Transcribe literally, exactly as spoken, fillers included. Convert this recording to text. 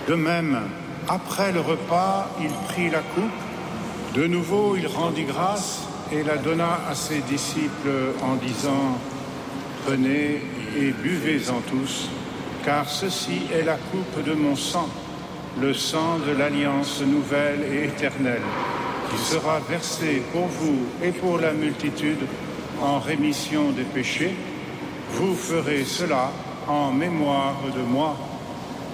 De même, après le repas, il prit la coupe. De nouveau, il rendit grâce et la donna à ses disciples en disant « Prenez et buvez-en tous, car ceci est la coupe de mon sang, le sang de l'alliance nouvelle et éternelle, qui sera versé pour vous et pour la multitude en rémission des péchés. Vous ferez cela en mémoire de moi. »